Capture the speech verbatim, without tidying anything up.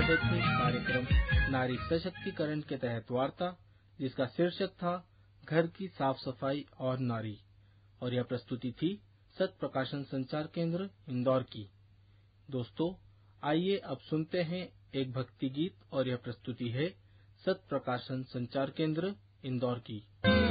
रहे थे कार्यक्रम नारी सशक्तिकरण के तहत वार्ता, जिसका शीर्षक था घर की साफ सफाई और नारी, और यह प्रस्तुति थी सत प्रकाशन संचार केंद्र इंदौर की। दोस्तों, आइए अब सुनते हैं एक भक्ति गीत, और यह प्रस्तुति है सत प्रकाशन संचार केंद्र इंदौर की।